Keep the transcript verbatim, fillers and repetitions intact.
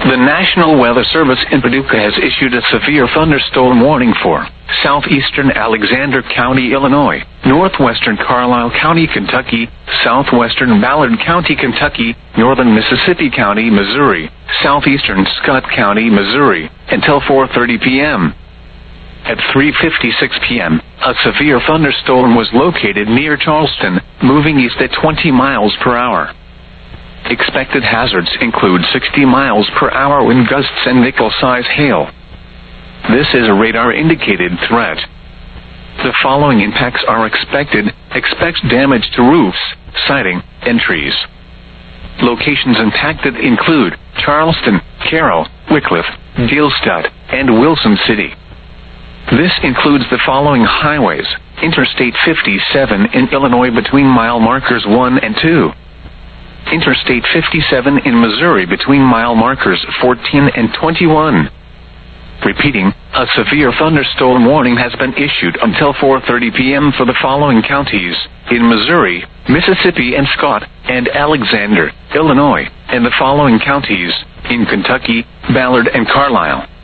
The National Weather Service in Paducah has issued a severe thunderstorm warning for southeastern Alexander County, Illinois, northwestern Carlisle County, Kentucky, southwestern Ballard County, Kentucky, northern Mississippi County, Missouri, southeastern Scott County, Missouri, until four thirty p m At three fifty-six p m, a severe thunderstorm was located near Charleston, moving east at twenty miles per hour. Expected hazards include sixty miles per hour wind gusts and nickel-size hail. This is a radar-indicated threat. The following impacts are expected. Expect damage to roofs, siding, and trees. Locations impacted include Charleston, Carroll, Wickliffe, Gilstad, and Wilson City. This includes the following highways: Interstate fifty-seven in Illinois between mile markers one and two. Interstate fifty-seven in Missouri between mile markers fourteen and twenty-one. Repeating, a severe thunderstorm warning has been issued until four thirty p m for the following counties: in Missouri, Mississippi and Scott, and Alexander, Illinois, and the following counties: in Kentucky, Ballard and Carlisle.